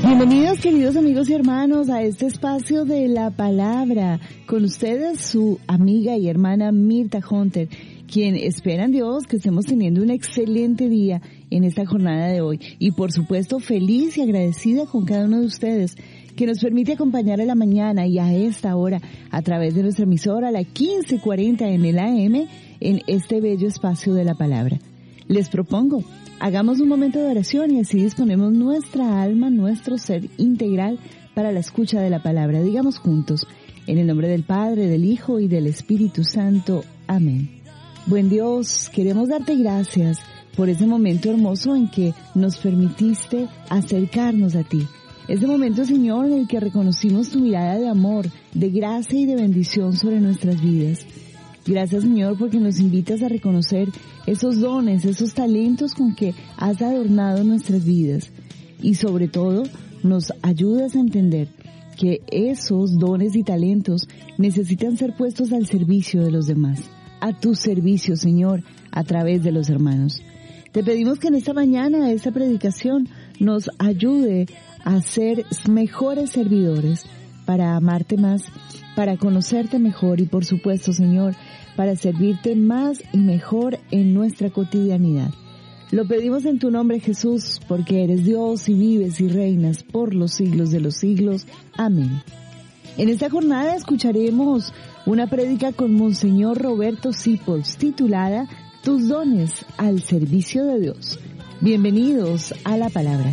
Bienvenidos, queridos amigos y hermanos, a este espacio de la palabra. Con ustedes su amiga y hermana Mirta Hunter, quien espera en Dios que estemos teniendo un excelente día en esta jornada de hoy. Y por supuesto, feliz y agradecida con cada uno de ustedes que nos permite acompañar a la mañana y a esta hora a través de nuestra emisora, la 1540 en el AM, en este bello espacio de la palabra. Les propongo, hagamos un momento de oración y así disponemos nuestra alma, nuestro ser integral para la escucha de la palabra. Digamos juntos, en el nombre del Padre, del Hijo y del Espíritu Santo. Amén. Buen Dios, queremos darte gracias por ese momento hermoso en que nos permitiste acercarnos a ti. Ese momento, Señor, en el que reconocimos tu mirada de amor, de gracia y de bendición sobre nuestras vidas. Gracias, Señor, porque nos invitas a reconocer esos dones, esos talentos con que has adornado nuestras vidas. Y sobre todo, nos ayudas a entender que esos dones y talentos necesitan ser puestos al servicio de los demás. A tu servicio, Señor, a través de los hermanos. Te pedimos que en esta mañana, esta predicación, nos ayude a ser mejores servidores, para amarte más, para conocerte mejor y por supuesto, Señor, para servirte más y mejor en nuestra cotidianidad. Lo pedimos en tu nombre, Jesús, porque eres Dios y vives y reinas por los siglos de los siglos. Amén. En esta jornada escucharemos una prédica con Monseñor Roberto Sipols titulada Tus dones al servicio de Dios. Bienvenidos a la palabra.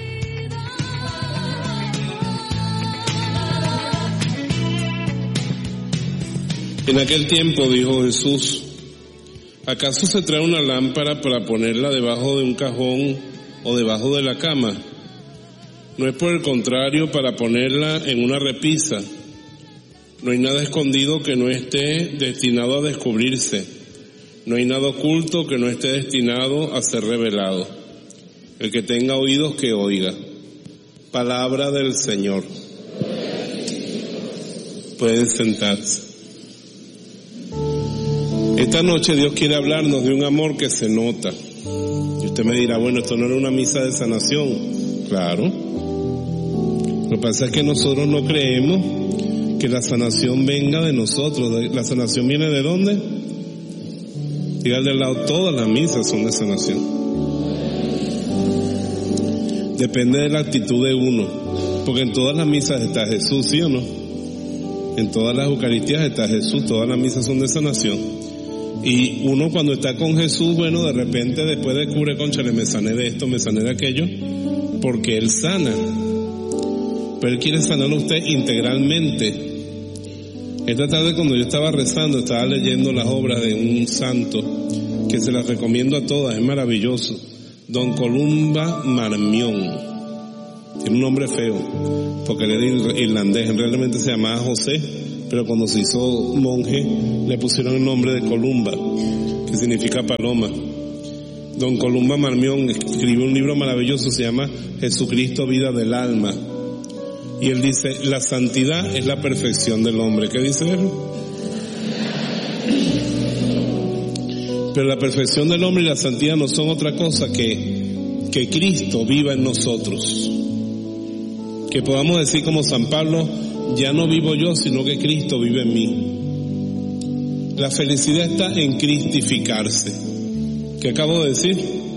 En aquel tiempo dijo Jesús: ¿acaso se trae una lámpara para ponerla debajo de un cajón o debajo de la cama? No es por el contrario para ponerla en una repisa. No hay nada escondido que no esté destinado a descubrirse. No hay nada oculto que no esté destinado a ser revelado. El que tenga oídos que oiga. Palabra del Señor. Pueden sentarse. Esta noche Dios quiere hablarnos de un amor que se nota. Y usted me dirá, bueno, esto no era una misa de sanación. Claro. Lo que pasa es que nosotros no creemos que la sanación venga de nosotros. ¿La sanación viene de dónde? Dígale al lado, todas las misas son de sanación. Depende de la actitud de uno. Porque en todas las misas está Jesús, ¿sí o no? En todas las Eucaristías está Jesús, todas las misas son de sanación. Y uno cuando está con Jesús, bueno, de repente después descubre, cónchale, me sané de esto, me sané de aquello, porque Él sana. Pero Él quiere sanar a usted integralmente. Esta tarde cuando yo estaba rezando, estaba leyendo las obras de un santo, que se las recomiendo a todas, es maravilloso. Don Columba Marmión. Tiene un nombre feo, porque él era irlandés, realmente se llamaba José, pero cuando se hizo monje le pusieron el nombre de Columba, que significa paloma. Don Columba Marmión escribió un libro maravilloso, se llama Jesucristo, vida del alma. Y él dice, la santidad es la perfección del hombre. ¿Qué dice él? Pero la perfección del hombre y la santidad no son otra cosa que Cristo viva en nosotros. Que podamos decir como San Pablo, ya no vivo yo, sino que Cristo vive en mí. La felicidad está en cristificarse. ¿Qué acabo de decir?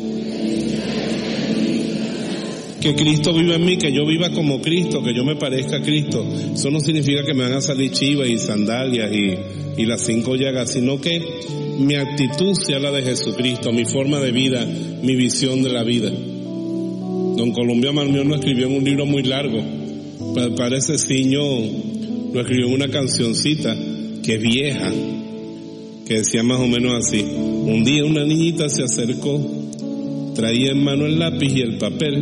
Que Cristo vive en mí, que yo viva como Cristo, que yo me parezca a Cristo. Eso no significa que me van a salir chivas y sandalias y las 5 llagas, sino que mi actitud sea la de Jesucristo, mi forma de vida, mi visión de la vida. Don Columba Marmión lo escribió en un libro muy largo. Parece Ciño lo escribió en una cancioncita que es vieja, que decía más o menos así: un día una niñita se acercó, traía en mano el lápiz y el papel,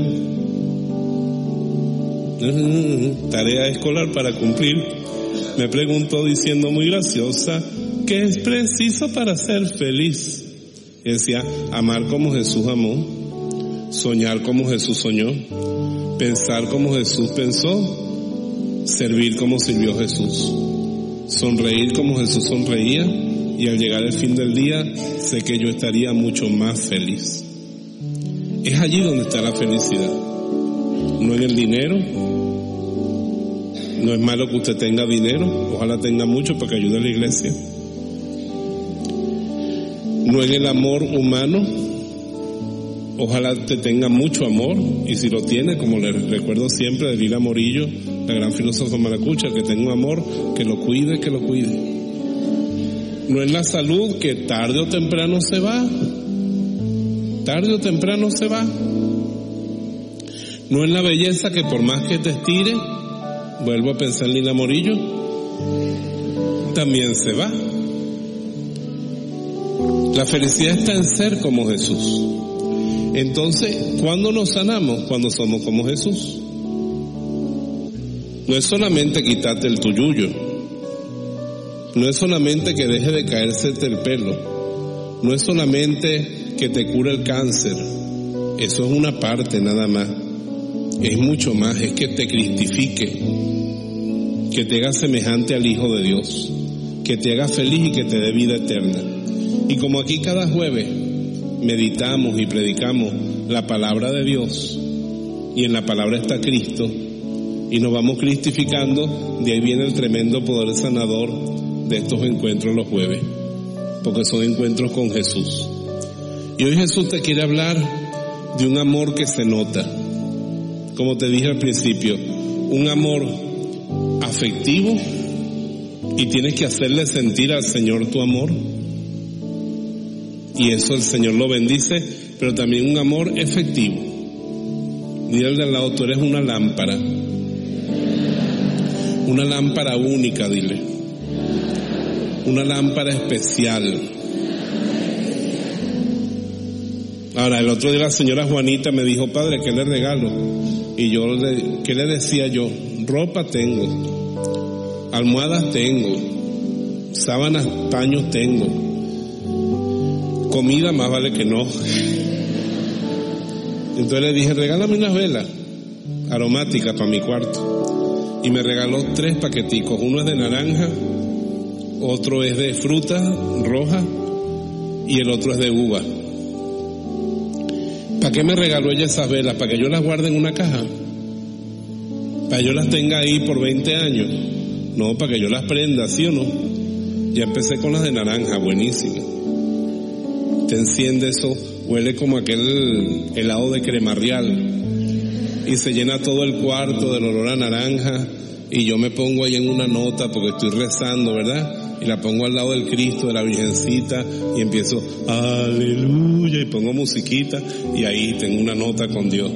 tarea escolar para cumplir. Me preguntó diciendo muy graciosa, ¿qué es preciso para ser feliz? Y decía, amar como Jesús amó, soñar como Jesús soñó, pensar como Jesús pensó, servir como sirvió Jesús, sonreír como Jesús sonreía, y al llegar el fin del día sé que yo estaría mucho más feliz. Es allí donde está la felicidad. no en el dinero. No es malo que usted tenga dinero, ojalá tenga mucho para que ayude a la iglesia. No en el amor humano, ojalá te tenga mucho amor, y si lo tiene, como le recuerdo siempre de Lila Morillo, la gran filósofa maracucha, que tenga un amor, que lo cuide, que lo cuide. No en la salud, que tarde o temprano se va, tarde o temprano se va. No en la belleza, que por más que te estire, vuelvo a pensar en Lila Morillo, también se va. La felicidad está en ser como Jesús. Entonces, ¿cuándo nos sanamos? Cuando somos como Jesús. No es solamente quitarte el tuyuyo, no es solamente que deje de caérsete el pelo, no es solamente que te cure el cáncer, eso es una parte nada más. Es mucho más, es que te cristifique, que te haga semejante al Hijo de Dios, que te haga feliz y que te dé vida eterna. Y como aquí cada jueves meditamos y predicamos la palabra de Dios, y en la palabra está Cristo, y nos vamos cristificando, de ahí viene el tremendo poder sanador de estos encuentros los jueves, porque son encuentros con Jesús. Y hoy Jesús te quiere hablar de un amor que se nota, como te dije al principio, un amor afectivo, y tienes que hacerle sentir al Señor tu amor, y eso el Señor lo bendice, pero también un amor efectivo. Dile al de al lado, tú eres una lámpara única, dile, una lámpara especial. Ahora, el otro día la señora Juanita me dijo, padre, ¿qué le regalo? Y yo, ¿qué le decía yo? Ropa tengo, almohadas tengo, sábanas, paños tengo, comida más vale que no. Entonces le dije, regálame unas velas aromáticas para mi cuarto. Y me regaló 3 paqueticos, uno es de naranja, otro es de fruta roja y el otro es de uva. ¿Para qué me regaló ella esas velas? ¿Para que yo las guarde en una caja? ¿Para que yo las tenga ahí por 20 años? No, para que yo las prenda, ¿sí o no? Ya empecé con las de naranja, buenísimas. Te enciende eso, huele como aquel helado de crema real, y se llena todo el cuarto del olor a naranja, y yo me pongo ahí en una nota porque estoy rezando, ¿verdad? Y la pongo al lado del Cristo, de la Virgencita, y empiezo, aleluya, y pongo musiquita, y ahí tengo una nota con Dios.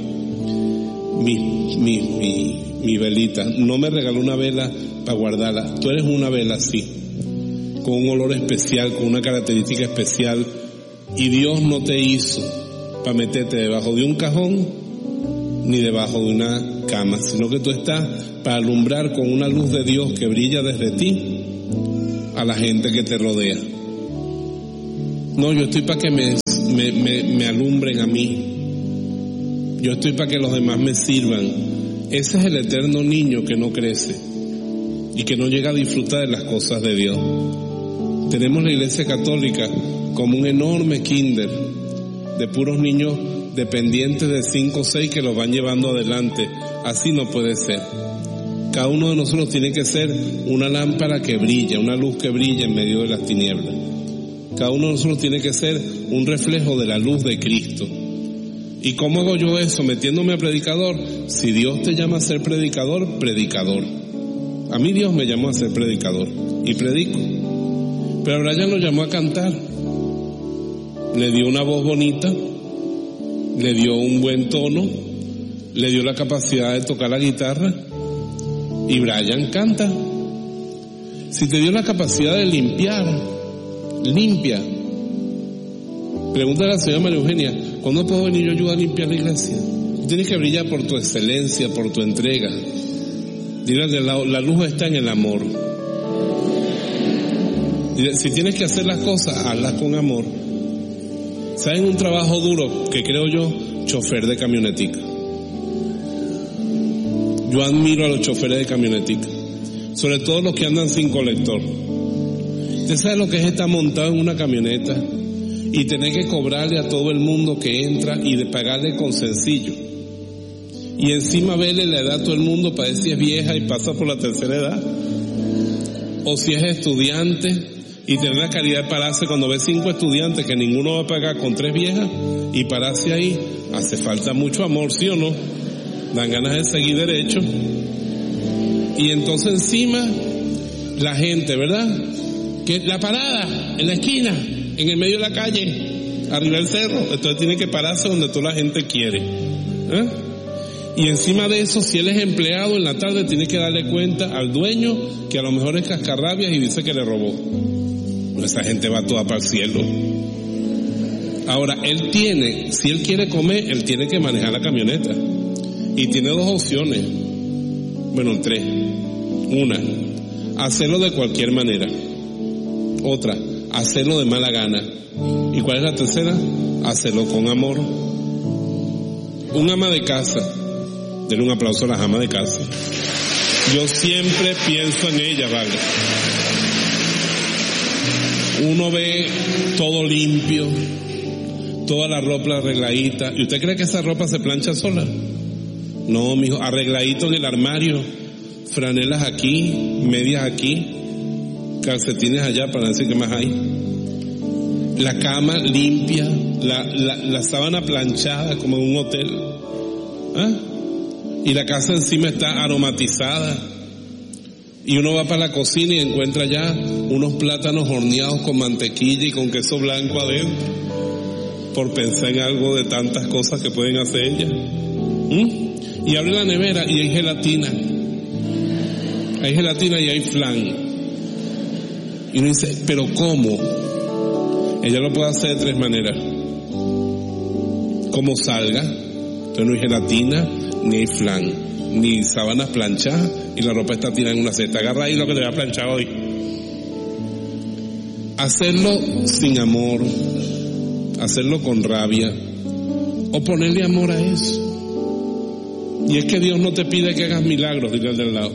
Mi velita. No me regaló una vela para guardarla. Tú eres una vela así, con un olor especial, con una característica especial, y Dios no te hizo para meterte debajo de un cajón ni debajo de una cama, sino que tú estás para alumbrar con una luz de Dios que brilla desde ti a la gente que te rodea. No, yo estoy para que me alumbren a mí, yo estoy para que los demás me sirvan. Ese es el eterno niño que no crece y que no llega a disfrutar de las cosas de Dios. Tenemos la Iglesia Católica como un enorme kinder de puros niños dependientes de 5 o 6 que los van llevando adelante. Así no puede ser. Cada uno de nosotros tiene que ser una lámpara que brilla, una luz que brilla en medio de las tinieblas. Cada uno de nosotros tiene que ser un reflejo de la luz de Cristo. ¿Y cómo hago yo eso? Metiéndome a predicador. Si Dios te llama a ser predicador, predicador. A mí Dios me llamó a ser predicador y predico. Pero a Brian lo llamó a cantar. Le dio una voz bonita, le dio un buen tono, le dio la capacidad de tocar la guitarra, y Brian canta. Si te dio la capacidad de limpiar, limpia. Pregúntale a la señora María Eugenia, ¿cuándo puedo venir yo a ayudar a limpiar la iglesia? Tú tienes que brillar por tu excelencia, por tu entrega. Dile de la luz está en el amor. Dile, si tienes que hacer las cosas, hazlas con amor. ¿Saben un trabajo duro que creo yo? Chofer de camionetica. Yo admiro a los choferes de camionetica, sobre todo los que andan sin colector. ¿Usted sabe lo que es estar montado en una camioneta y tener que cobrarle a todo el mundo que entra y de pagarle con sencillo? y encima verle la edad a todo el mundo para ver si es vieja y pasa por la tercera edad, o si es estudiante y tener la caridad de pararse cuando ve 5 estudiantes que ninguno va a pagar con 3 viejas y pararse ahí. Hace falta mucho amor, ¿sí o no? Dan ganas de seguir derecho. Y entonces encima la gente, ¿verdad? Que la parada en la esquina, en el medio de la calle, arriba del cerro, entonces tiene que pararse donde toda la gente quiere. Y encima de eso, si él es empleado en la tarde, tiene que darle cuenta al dueño, que a lo mejor es cascarrabias y dice que le robó. Esa gente va toda para el cielo. Ahora, si él quiere comer, él tiene que manejar la camioneta. Y tiene 2 opciones. Bueno, 3. Una, hacerlo de cualquier manera. Otra, hacerlo de mala gana. ¿Y cuál es la tercera? Hacerlo con amor. Un ama de casa. Denle un aplauso a las amas de casa. Yo siempre pienso en ellas, ¿vale? Uno ve todo limpio, toda la ropa arregladita. ¿Y usted cree que esa ropa se plancha sola? No, mijo, arregladito en el armario, franelas aquí, medias aquí, calcetines allá, para decir que más hay. La cama limpia, la sábana planchada como en un hotel. Y la casa encima está aromatizada. Y uno va para la cocina y encuentra ya unos plátanos horneados con mantequilla y con queso blanco adentro, por pensar en algo de tantas cosas que pueden hacer ellas. Y abre la nevera y hay gelatina. Hay gelatina y hay flan. Y uno dice, ¿pero cómo? Ella lo puede hacer de 3 maneras. Como salga, entonces no hay gelatina, ni hay flan, ni sábanas planchadas, y la ropa está tirada en una cesta. Agarra ahí lo que te voy a planchar hoy. Hacerlo sin amor, hacerlo con rabia, o ponerle amor a eso. Y es que Dios no te pide que hagas milagros, dile al del lado.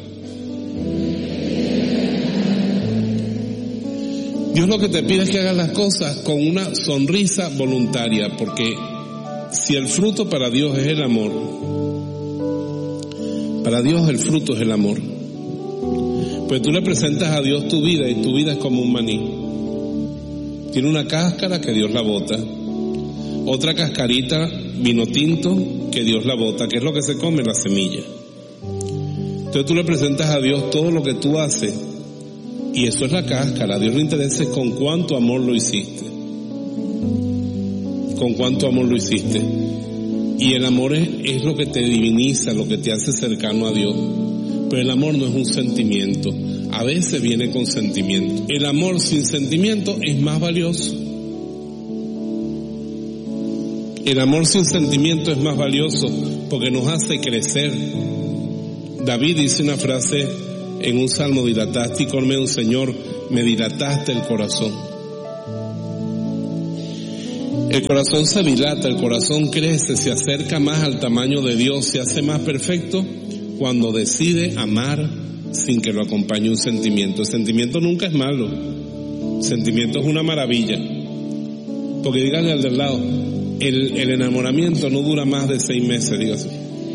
Dios lo que te pide es que hagas las cosas con una sonrisa voluntaria, porque si el fruto para Dios es el amor, para Dios el fruto es el amor. Pues tú le presentas a Dios tu vida y tu vida es como un maní. Tiene una cáscara que Dios la bota, otra cascarita vino tinto que Dios la bota, que es lo que se come, la semilla. Entonces tú le presentas a Dios todo lo que tú haces y eso es la cáscara. A Dios le interesa con cuánto amor lo hiciste. Con cuánto amor lo hiciste. Y el amor es lo que te diviniza, lo que te hace cercano a Dios. Pero el amor no es un sentimiento. A veces viene con sentimiento. El amor sin sentimiento es más valioso. El amor sin sentimiento es más valioso porque nos hace crecer. David dice una frase en un salmo: dilataste y colme, Señor, me dilataste el corazón. El corazón se dilata, el corazón crece, se acerca más al tamaño de Dios, se hace más perfecto cuando decide amar sin que lo acompañe un sentimiento. El sentimiento nunca es malo, el sentimiento es una maravilla. Porque díganle al del lado, el enamoramiento no dura más de 6 meses, dígase.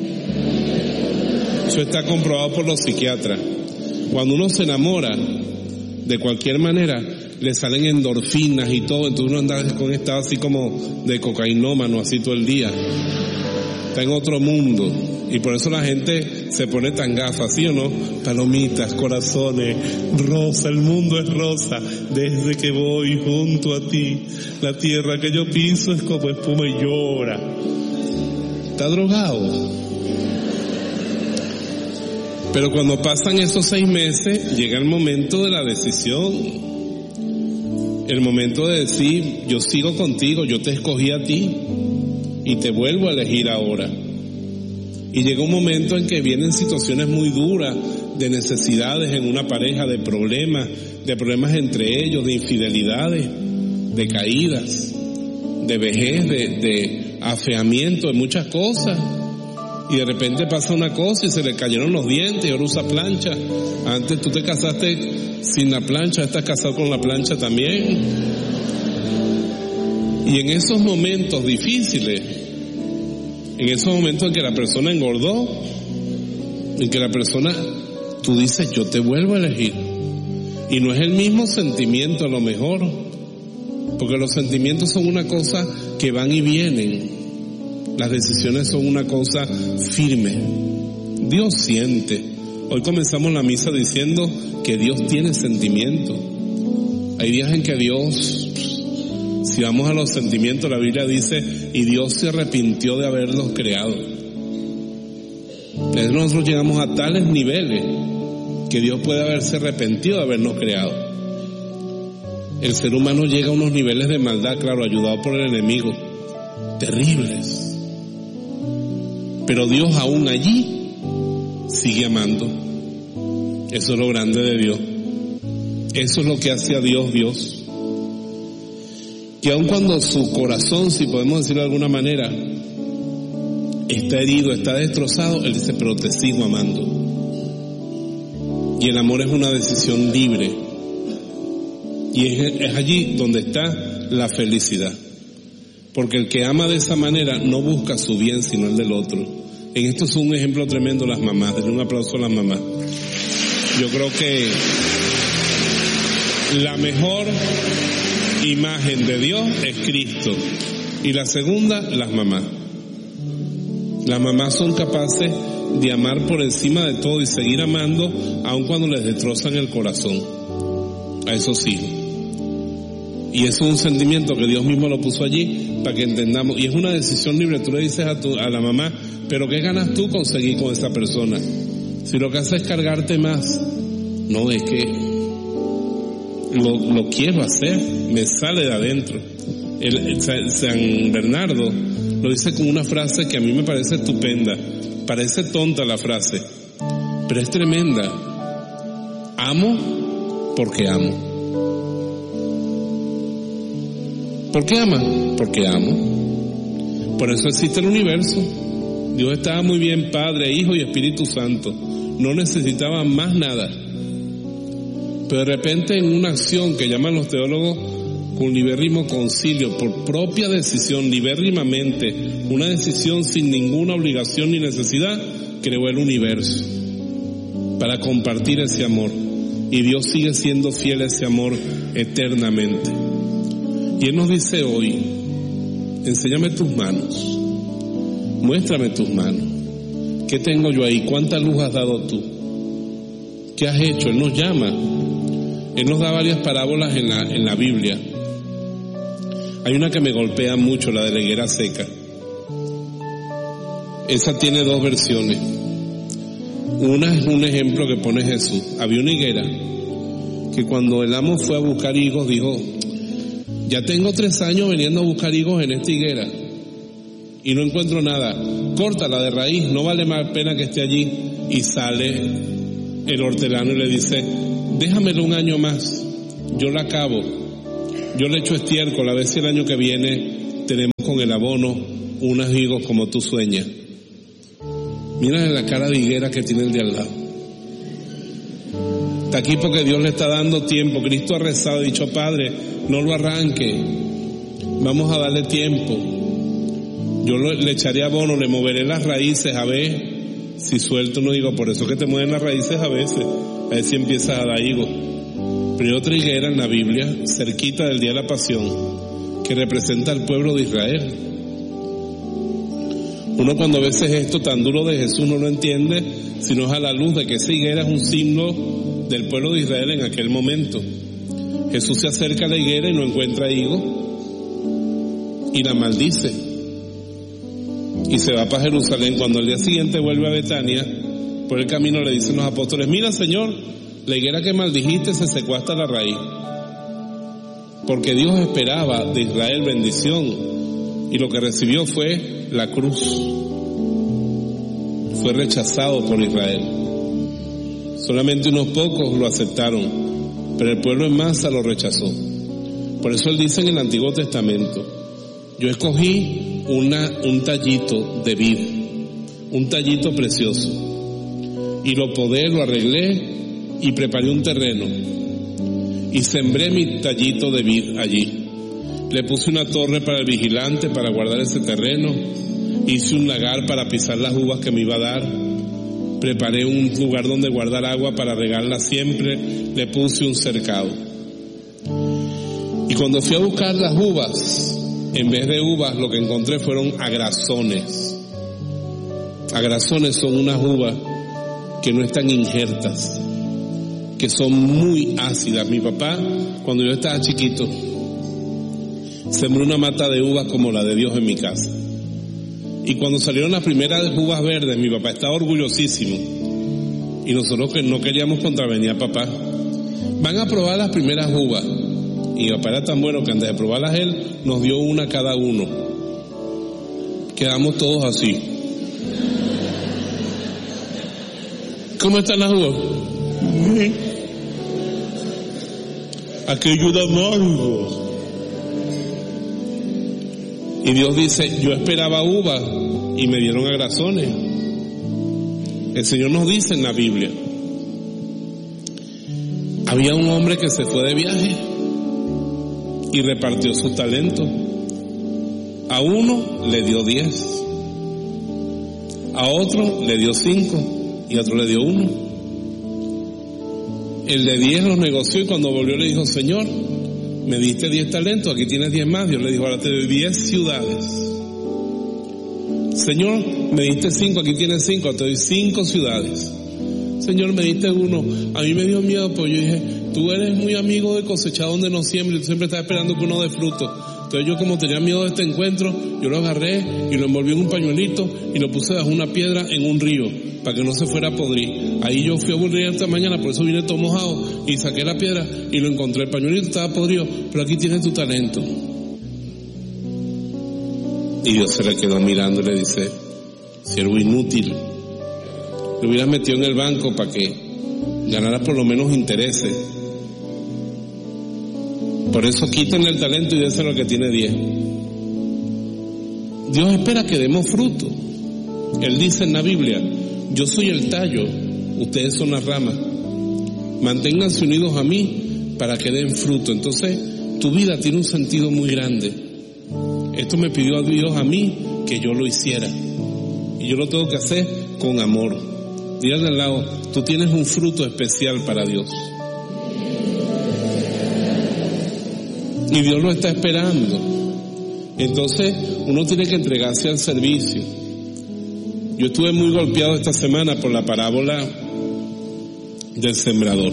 Eso está comprobado por los psiquiatras. Cuando uno se enamora, de cualquier manera, le salen endorfinas y todo, entonces uno anda con estado así como de cocainómano, así todo el día. Está en otro mundo. Y por eso la gente se pone tan gafa, ¿sí o no? Palomitas, corazones, rosa, el mundo es rosa. Desde que voy junto a ti, la tierra que yo piso es como espuma y llora. Está drogado. Pero cuando pasan esos 6 meses, llega el momento de la decisión. El momento de decir, yo sigo contigo, yo te escogí a ti y te vuelvo a elegir ahora. Y llega un momento en que vienen situaciones muy duras de necesidades en una pareja, de problemas entre ellos, de infidelidades, de caídas, de vejez, de afeamiento, de muchas cosas. Y de repente pasa una cosa y se le cayeron los dientes y ahora usa plancha. Antes tú te casaste sin la plancha, estás casado con la plancha también. Y en esos momentos difíciles, En esos momentos en que la persona engordó, en que la persona, tú dices, yo te vuelvo a elegir. Y no es el mismo sentimiento a lo mejor, porque los sentimientos son una cosa que van y vienen. Las decisiones son una cosa firme. Dios siente. Hoy comenzamos la misa diciendo que Dios tiene sentimiento. Hay días en que Dios, si vamos a los sentimientos, la Biblia dice, y Dios se arrepintió de haberlos creado. Nosotros llegamos a tales niveles que Dios puede haberse arrepentido de habernos creado. El ser humano llega a unos niveles de maldad, claro, ayudado por el enemigo, terribles. Pero Dios aún allí sigue amando. Eso es lo grande de Dios. Eso es lo que hace a Dios, Dios. Que aun cuando su corazón, si podemos decirlo de alguna manera, está herido, está destrozado, Él dice, pero te sigo amando. Y el amor es una decisión libre. Y es allí donde está la felicidad. Porque el que ama de esa manera no busca su bien, sino el del otro. En esto es un ejemplo tremendo las mamás. Denle un aplauso a las mamás. Yo creo que la mejor imagen de Dios es Cristo. Y la segunda, las mamás. Las mamás son capaces de amar por encima de todo y seguir amando aun cuando les destrozan el corazón a esos hijos. Y eso es un sentimiento que Dios mismo lo puso allí para que entendamos. Y es una decisión libre. Tú le dices a la mamá, pero ¿qué ganas tú conseguir con esa persona? Si lo que hace es cargarte más. No, es que lo quiero hacer, me sale de adentro. San Bernardo lo dice con una frase que a mí me parece estupenda. Parece tonta la frase, pero es tremenda. Amo porque amo. ¿Por qué ama? Porque amo. Por eso existe el universo. Dios estaba muy bien, Padre, Hijo y Espíritu Santo. No necesitaba más nada. Pero de repente en una acción que llaman los teólogos con libérrimo concilio, por propia decisión, libérrimamente, una decisión sin ninguna obligación ni necesidad, creó el universo para compartir ese amor. Y Dios sigue siendo fiel a ese amor eternamente. Y Él nos dice hoy, enséñame tus manos, muéstrame tus manos. ¿Qué tengo yo ahí? ¿Cuánta luz has dado tú? ¿Qué has hecho? Él nos llama. Él nos da varias parábolas en la Biblia. Hay una que me golpea mucho, la de la higuera seca. Esa tiene dos versiones. Una es un ejemplo que pone Jesús. Había una higuera que cuando el amo fue a buscar higos dijo, ya tengo 3 años veniendo a buscar higos en esta higuera y no encuentro nada. Córtala de raíz, no vale más pena que esté allí. Y sale el hortelano y le dice, déjamelo 1 año más, yo la acabo, yo le echo estiércol, a ver si el año que viene tenemos con el abono unos higos como tú sueñas. Mira la cara de higuera que tiene el de al lado. Está aquí porque Dios le está dando tiempo. Cristo ha rezado, ha dicho, Padre, no lo arranque, vamos a darle tiempo. Yo le echaré abono, le moveré las raíces a ver si suelto unos higos. Por eso que te mueven las raíces a ver si empiezas a dar higos. Pero hay otra higuera en la Biblia, cerquita del día de la Pasión, que representa al pueblo de Israel. Uno cuando ve ese gesto tan duro de Jesús no lo entiende, sino es a la luz de que esa higuera es un símbolo del pueblo de Israel en aquel momento. Jesús se acerca a la higuera y no encuentra higo y la maldice y se va para Jerusalén. Cuando al día siguiente vuelve a Betania, por el camino le dicen los apóstoles, mira Señor, la higuera que maldijiste se secó hasta la raíz, porque Dios esperaba de Israel bendición y lo que recibió fue la cruz. Fue rechazado por Israel. Solamente unos pocos lo aceptaron, pero el pueblo en masa lo rechazó. Por eso Él dice en el Antiguo Testamento, yo escogí un tallito de vid, un tallito precioso, y lo podé, lo arreglé y preparé un terreno y sembré mi tallito de vid allí. Le puse una torre para el vigilante para guardar ese terreno hice un lagar para pisar las uvas que me iba a dar, preparé un lugar donde guardar agua para regarla siempre, le puse un cercado. Y cuando fui a buscar las uvas, en vez de uvas lo que encontré fueron agrazones. Agrazones son unas uvas que no están injertas, que son muy ácidas. Mi papá, cuando yo estaba chiquito, sembró una mata de uvas como la de Dios en mi casa. Y cuando salieron las primeras uvas verdes, mi papá estaba orgullosísimo. Y nosotros que no queríamos contravenir a papá. Van a probar las primeras uvas. Y mi papá era tan bueno que antes de probarlas él, nos dio una a cada uno. Quedamos todos así. ¿Cómo están las uvas? Aquello da amargo. Y Dios dice, yo esperaba uvas y me dieron agrazones. El Señor nos dice en la Biblia, había un hombre que se fue de viaje y repartió su talento. A uno le dio 10, a otro le dio 5 y a otro le dio 1. El de 10 los negoció y cuando volvió le dijo, Señor, me diste 10 talentos, aquí tienes 10 más. Dios le dijo, ahora te doy 10 ciudades. Señor, me diste 5, aquí tienes 5, te doy 5 ciudades. Señor, me diste 1. A mí me dio miedo, pues yo dije, tú eres muy amigo de cosechar donde no siembra y tú siempre estás esperando que uno dé fruto. Entonces yo, como tenía miedo de este encuentro, yo lo agarré y lo envolví en un pañuelito y lo puse bajo una piedra en un río para que no se fuera a podrir. Ahí yo fui a un río esta mañana, por eso vine todo mojado y saqué la piedra y lo encontré. El pañuelito estaba podrido, pero aquí tienes tu talento. Y Dios se le quedó mirando y le dice, siervo inútil, lo hubieras metido en el banco para que ganaras por lo menos intereses. Por eso quítenle el talento y déselo al que tiene 10. Dios espera que demos fruto. Él dice en la Biblia, yo soy el tallo, ustedes son las ramas. Manténganse unidos a mí para que den fruto. Entonces tu vida tiene un sentido muy grande. Esto me pidió a Dios a mí que yo lo hiciera. Y yo lo tengo que hacer con amor. Dígale al lado, tú tienes un fruto especial para Dios. Y Dios lo está esperando. Entonces uno tiene que entregarse al servicio. Yo estuve muy golpeado esta semana por la parábola del sembrador.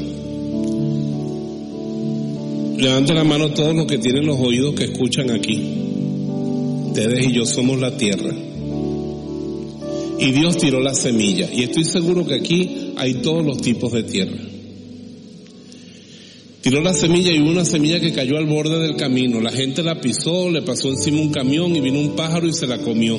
Levanten la mano todos los que tienen los oídos que escuchan aquí. Ustedes y yo somos la tierra. Y Dios tiró la semilla. Y estoy seguro que aquí hay todos los tipos de tierra. Tiró la semilla y hubo una semilla que cayó al borde del camino. La gente la pisó, le pasó encima un camión y vino un pájaro y se la comió.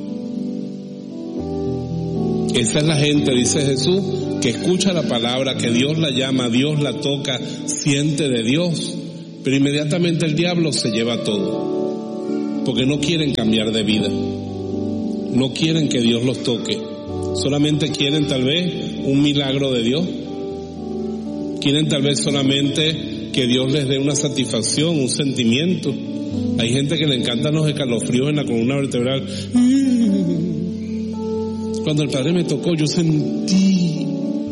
Esa es la gente, dice Jesús, que escucha la palabra, que Dios la llama, Dios la toca, siente de Dios, pero inmediatamente el diablo se lleva todo, porque no quieren cambiar de vida, no quieren que Dios los toque, solamente quieren tal vez un milagro de Dios, quieren tal vez solamente que Dios les dé una satisfacción, un sentimiento. Hay gente que le encantan los escalofríos en la columna vertebral. Cuando el Padre me tocó, yo sentí.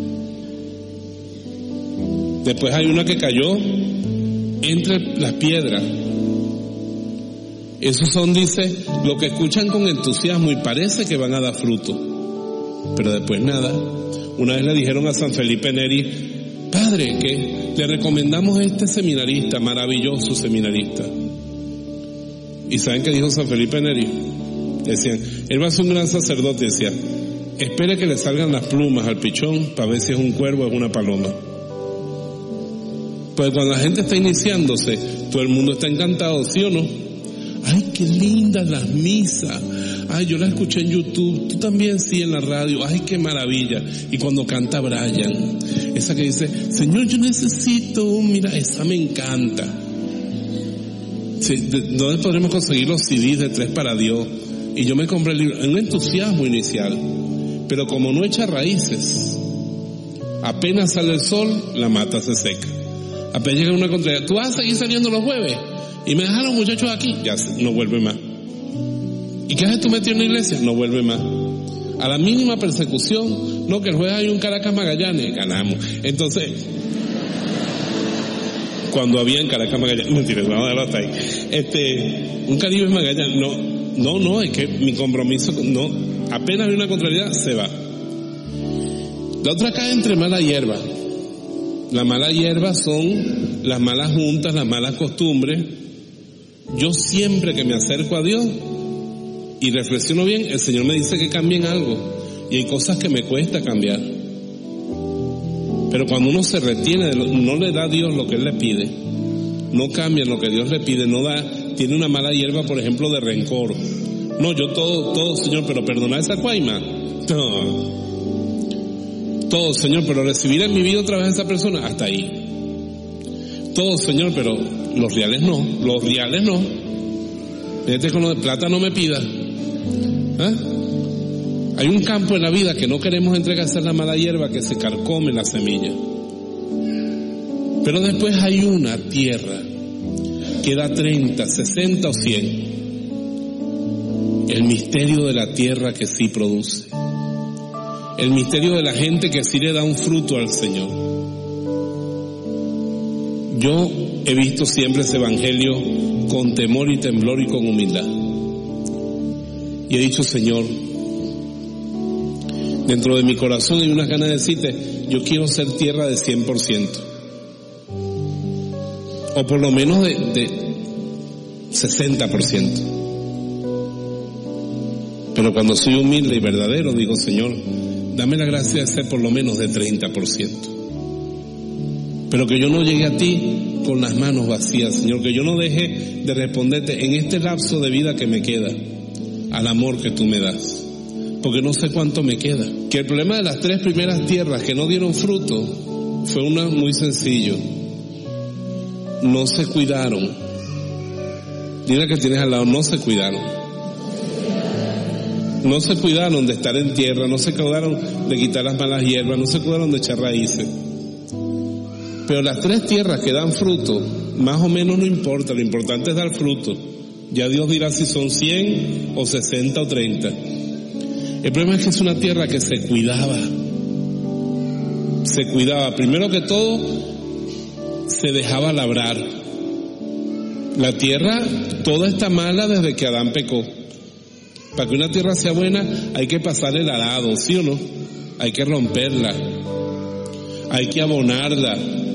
Después hay una que cayó entre las piedras. Esos son, dice, lo que escuchan con entusiasmo y parece que van a dar fruto. Pero después nada. Una vez le dijeron a San Felipe Neri, Padre, que le recomendamos a este seminarista, maravilloso seminarista. ¿Y saben qué dijo San Felipe Neri? Decían, él va a ser un gran sacerdote. Decía, espere que le salgan las plumas al pichón para ver si es un cuervo o es una paloma. Pues cuando la gente está iniciándose, todo el mundo está encantado, ¿sí o no? Ay, qué lindas las misas. Ay, yo la escuché en YouTube. Tú también, sí, en la radio. Ay, qué maravilla. Y cuando canta Brian, esa que dice, Señor, yo necesito, mira, esa me encanta. Sí, ¿dónde podremos conseguir los CDs de 3 para Dios? Y yo me compré el libro, en un entusiasmo inicial, pero como no echa raíces, apenas sale el sol, la mata se seca. Apenas llega una contraria, tú vas a seguir saliendo los jueves y me dejaron muchachos aquí, ya no vuelve más. ¿Y qué haces tú metido en la iglesia? No vuelve más. A la mínima persecución, no, que el jueves hay un Caracas Magallanes, ganamos. Entonces, cuando había en Caracas Magallanes, mentira, vamos a dejarlo hasta ahí. Un Caribe Magallanes, no, es que mi compromiso, no, apenas hay una contrariedad, se va. La otra cae entre mala hierba. La mala hierba son las malas juntas, las malas costumbres. Yo siempre que me acerco a Dios y reflexiono bien, el Señor me dice que cambien algo, y hay cosas que me cuesta cambiar. Pero cuando uno se retiene, no le da a Dios lo que Él le pide, no cambia lo que Dios le pide, no da, tiene una mala hierba, por ejemplo, de rencor. No, yo todo, Señor, pero perdonar esa cuaima. No. Todo, Señor, pero recibir en mi vida otra vez a esa persona, hasta ahí. Todo, Señor, pero los reales no. Vete con lo de plata, no me pida. Hay un campo en la vida que no queremos entregarse a la mala hierba que se carcome la semilla. Pero después hay una tierra que da 30, 60 o 100. El misterio de la tierra que sí produce. El misterio de la gente que sí le da un fruto al Señor. Yo he visto siempre ese evangelio con temor y temblor y con humildad. Y he dicho, Señor, dentro de mi corazón hay unas ganas de decirte, yo quiero ser tierra de 100%. O por lo menos de 60%. Pero cuando soy humilde y verdadero, digo, Señor, dame la gracia de ser por lo menos de 30%. Pero que yo no llegue a ti con las manos vacías, Señor, que yo no deje de responderte en este lapso de vida que me queda al amor que tú me das, porque no sé cuánto me queda. Que el problema de las 3 primeras tierras que no dieron fruto fue una muy sencillo: no se cuidaron. Dile que tienes al lado, no se cuidaron. No se cuidaron de estar en tierra, no se cuidaron de quitar las malas hierbas, no se cuidaron de echar raíces. Pero las 3 tierras que dan fruto, más o menos no importa, lo importante es dar fruto. Ya Dios dirá si son 100 o 60 o 30. El problema es que es una tierra que se cuidaba. Se cuidaba. Primero que todo, se dejaba labrar. La tierra toda está mala desde que Adán pecó. Para que una tierra sea buena hay que pasar el arado, ¿sí o no? Hay que romperla. Hay que abonarla.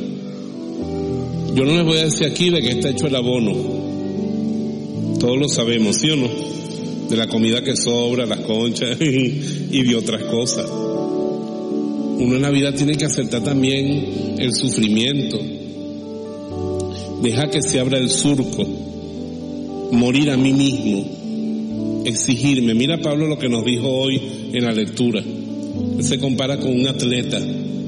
Yo no les voy a decir aquí de qué está hecho el abono. Todos lo sabemos, ¿sí o no? De la comida que sobra, las conchas y de otras cosas. Uno en la vida tiene que aceptar también el sufrimiento. Deja que se abra el surco. Morir a mí mismo. Exigirme. Mira Pablo lo que nos dijo hoy en la lectura. Él se compara con un atleta.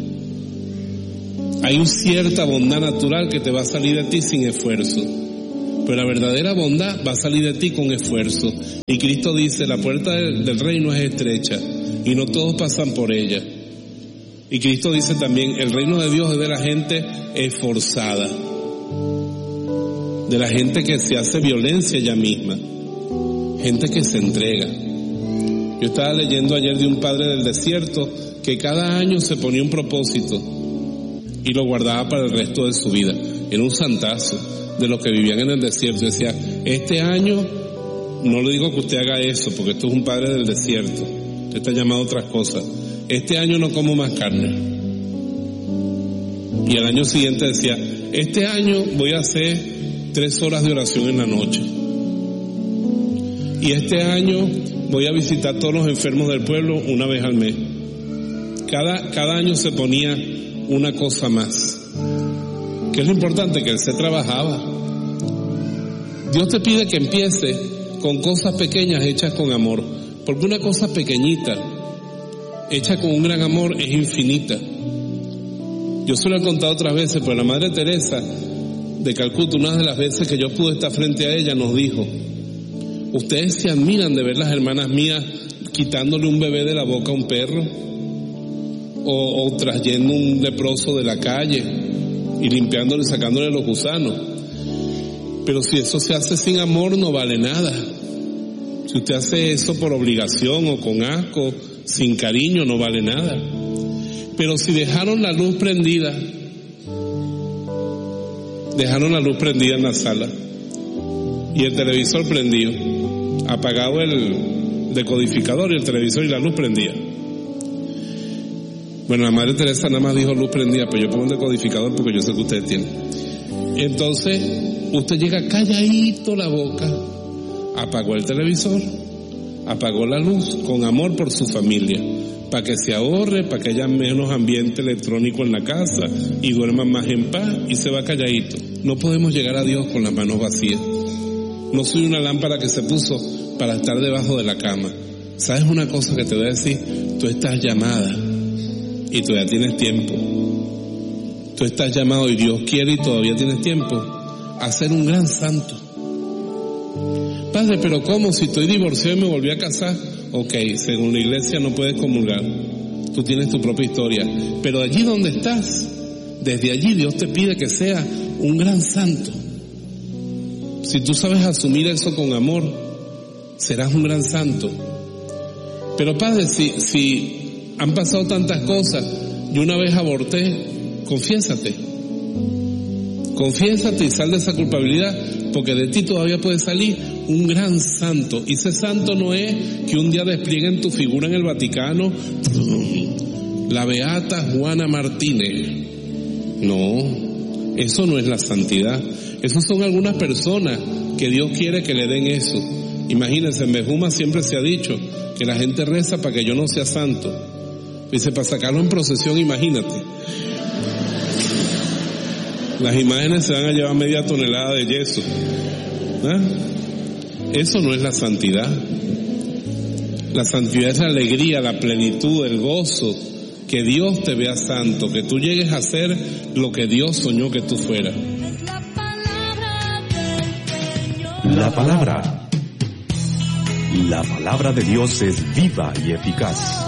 Hay una cierta bondad natural que te va a salir de ti sin esfuerzo. Pero la verdadera bondad va a salir de ti con esfuerzo. Y Cristo dice, la puerta del reino es estrecha y no todos pasan por ella. Y Cristo dice también, el reino de Dios es de la gente esforzada, de la gente que se hace violencia ella misma, gente que se entrega. Yo estaba leyendo ayer de un padre del desierto que cada año se ponía un propósito y lo guardaba para el resto de su vida. Era un santazo de los que vivían en el desierto. Decía, este año, no le digo que usted haga eso, porque esto es un padre del desierto, usted está llamado a otras cosas. Este año no como más carne. Y al año siguiente decía, este año voy a hacer 3 horas de oración en la noche. Y este año voy a visitar a todos los enfermos del pueblo una vez al mes. Cada año se ponía una cosa más. ¿Qué es lo importante? Que él se trabajaba. Dios te pide que empiece con cosas pequeñas hechas con amor, porque una cosa pequeñita hecha con un gran amor es infinita. Yo se lo he contado otras veces, pero la Madre Teresa de Calcuta, una de las veces que yo pude estar frente a ella, nos dijo, ustedes se admiran de ver las hermanas mías quitándole un bebé de la boca a un perro, o trayendo un leproso de la calle y limpiándole y sacándole los gusanos. Pero si eso se hace sin amor, no vale nada. Si usted hace eso por obligación o con asco, sin cariño, no vale nada. Pero si dejaron la luz prendida en la sala y el televisor prendido, apagado el decodificador y el televisor y la luz prendida. Bueno, la Madre Teresa nada más dijo luz prendida, pero yo pongo un decodificador porque yo sé que ustedes tienen. Entonces, usted llega calladito la boca, apagó el televisor, apagó la luz, con amor por su familia, para que se ahorre, para que haya menos ambiente electrónico en la casa y duerman más en paz, y se va calladito. No podemos llegar a Dios con las manos vacías. No soy una lámpara que se puso para estar debajo de la cama. ¿Sabes una cosa que te voy a decir? Tú estás llamada y todavía tienes tiempo. Tú estás llamado y Dios quiere y todavía tienes tiempo a ser un gran santo. Padre, pero ¿cómo? Si estoy divorciado y me volví a casar. Ok, según la iglesia no puedes comulgar. Tú tienes tu propia historia. Pero allí donde estás, desde allí Dios te pide que seas un gran santo. Si tú sabes asumir eso con amor, serás un gran santo. Pero Padre, si han pasado tantas cosas, yo una vez aborté, confiésate y sal de esa culpabilidad, porque de ti todavía puede salir un gran santo. Y ese santo no es que un día desplieguen tu figura en el Vaticano, la beata Juana Martínez. No, eso no es la santidad. Esos son algunas personas que Dios quiere que le den eso. Imagínense, en Bejuma siempre se ha dicho que la gente reza para que yo no sea santo. Dice, para sacarlo en procesión, imagínate. Las imágenes se van a llevar media tonelada de yeso. ¿Ah? Eso no es la santidad. La santidad es la alegría, la plenitud, el gozo, que Dios te vea santo, que tú llegues a ser lo que Dios soñó que tú fueras. La palabra de Dios es viva y eficaz.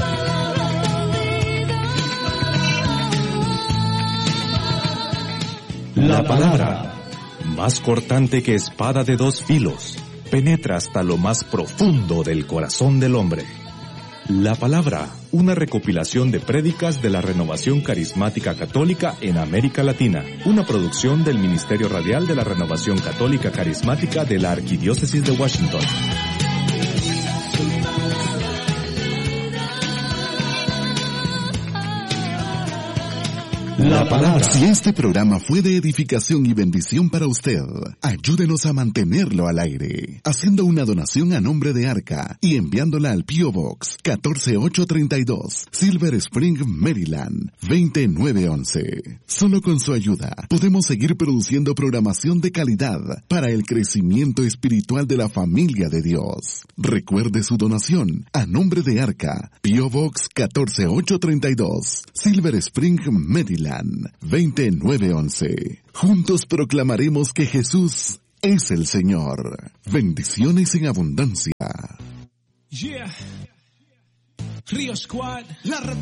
La palabra, más cortante que espada de dos filos, penetra hasta lo más profundo del corazón del hombre. La palabra, una recopilación de prédicas de la Renovación Carismática Católica en América Latina, una producción del Ministerio Radial de la Renovación Católica Carismática de la Arquidiócesis de Washington. La palabra. Si este programa fue de edificación y bendición para usted, ayúdenos a mantenerlo al aire, haciendo una donación a nombre de Arca y enviándola al P.O. Box 14832, Silver Spring, Maryland, 20911. Solo con su ayuda podemos seguir produciendo programación de calidad para el crecimiento espiritual de la familia de Dios. Recuerde su donación a nombre de Arca, P.O. Box 14832, Silver Spring, Maryland, 20911. Juntos proclamaremos que Jesús es el Señor. Bendiciones en abundancia. Yeah. Río Squad.